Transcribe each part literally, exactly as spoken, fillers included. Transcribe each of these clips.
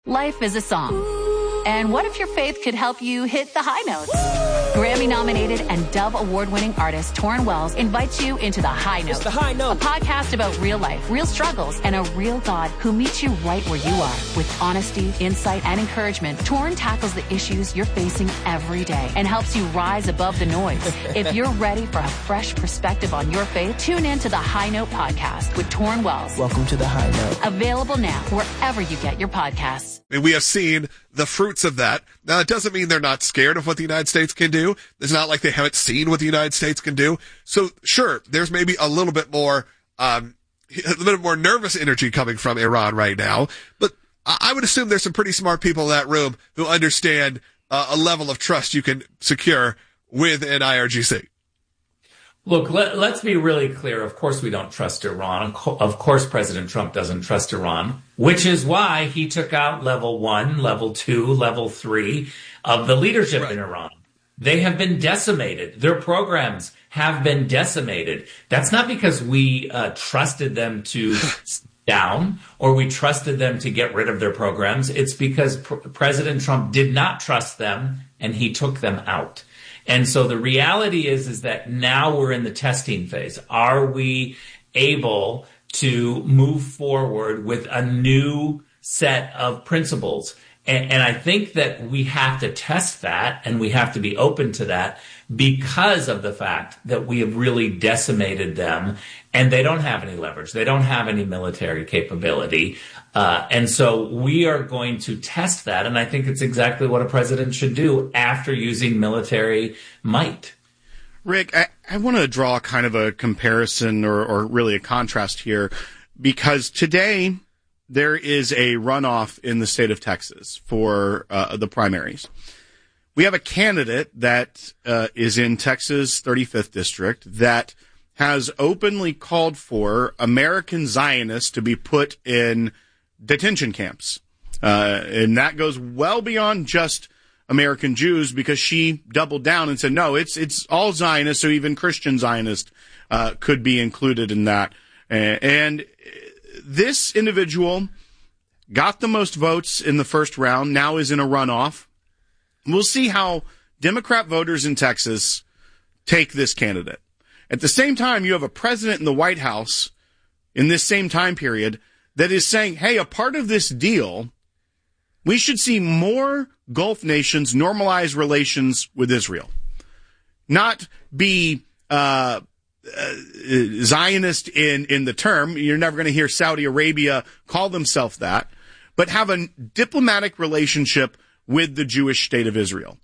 Life is a song. And what if your faith could help you hit the high notes? Grammy-nominated and Dove Award-winning artist Torrin Wells invites you into The High Note. It's The High Note. A podcast about real life, real struggles, and a real God who meets you right where you are. With honesty, insight, and encouragement, Torrin tackles the issues you're facing every day and helps you rise above the noise. If you're ready for a fresh perspective on your faith, tune in to The High Note podcast with Torrin Wells. Welcome to The High Note. Available now wherever you get your podcasts. And we have seen the fruits of that. Now, it doesn't mean they're not scared of what the United States can do. It's not like they haven't seen what the United States can do. So, sure, there's maybe a little bit more, um, a little bit more nervous energy coming from Iran right now. But I would assume there's some pretty smart people in that room who understand uh, a level of trust you can secure with an I R G C. Look, let, let's be really clear. Of course, we don't trust Iran. Of course, President Trump doesn't trust Iran, which is why he took out level one, level two, level three of the leadership right. in Iran. They have been decimated. Their programs have been decimated. That's not because we uh, trusted them to down or we trusted them to get rid of their programs. It's because pr- President Trump did not trust them and he took them out. And so the reality is, is that now we're in the testing phase. Are we able to move forward with a new set of principles? And, and I think that we have to test that and we have to be open to that because of the fact that we have really decimated them and they don't have any leverage. They don't have any military capability. Uh, and so we are going to test that. And I think it's exactly what a president should do after using military might. Rick, I, I want to draw kind of a comparison or, or really a contrast here because today there is a runoff in the state of Texas for uh, the primaries. We have a candidate that uh, is in Texas' thirty-fifth district that has openly called for American Zionists to be put in detention camps. Uh, and that goes well beyond just American Jews because she doubled down and said, no, it's it's all Zionists, so even Christian Zionists uh, could be included in that. Uh, and this individual got the most votes in the first round, now is in a runoff. We'll see how Democrat voters in Texas take this candidate. At the same time, you have a president in the White House in this same time period that is saying, hey, a part of this deal, we should see more Gulf nations normalize relations with Israel. Not be uh, uh Zionist in, in the term. You're never going to hear Saudi Arabia call themselves that, but have a diplomatic relationship with the Jewish state of Israel.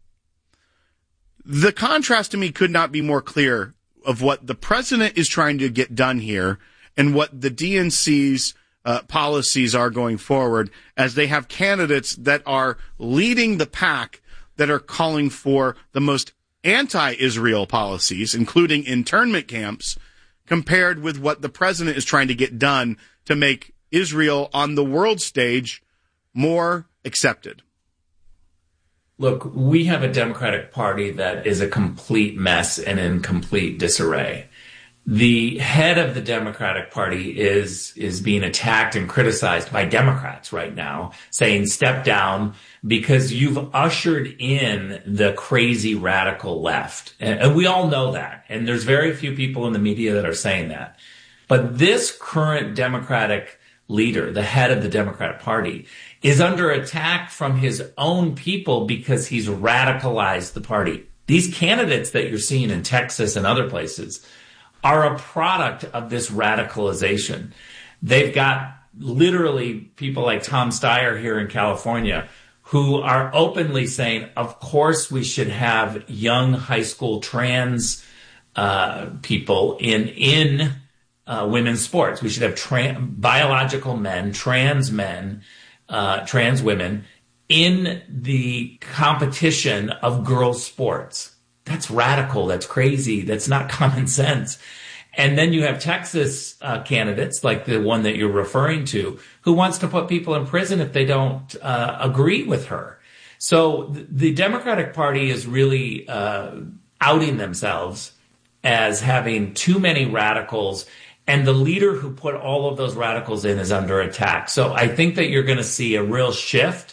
The contrast to me could not be more clear of what the president is trying to get done here and what the D N C's uh, policies are going forward as they have candidates that are leading the pack that are calling for the most anti-Israel policies, including internment camps, compared with what the president is trying to get done to make Israel on the world stage more accepted. Look, we have a Democratic Party that is a complete mess and in complete disarray. The head of the Democratic Party is is being attacked and criticized by Democrats right now, saying step down because you've ushered in the crazy radical left. And, and we all know that. And there's very few people in the media that are saying that. But this current Democratic leader, the head of the Democratic Party, is under attack from his own people because he's radicalized the party. These candidates that you're seeing in Texas and other places are a product of this radicalization. They've got literally people like Tom Steyer here in California who are openly saying, of course we should have young high school trans uh, people in in uh, women's sports. We should have tra- biological men, trans men, uh, trans women in the competition of girls' sports. That's radical. That's crazy. That's not common sense. And then you have Texas uh, candidates like the one that you're referring to who wants to put people in prison if they don't uh, agree with her. So th- the Democratic Party is really uh, outing themselves as having too many radicals, and the leader who put all of those radicals in is under attack. So I think that you're going to see a real shift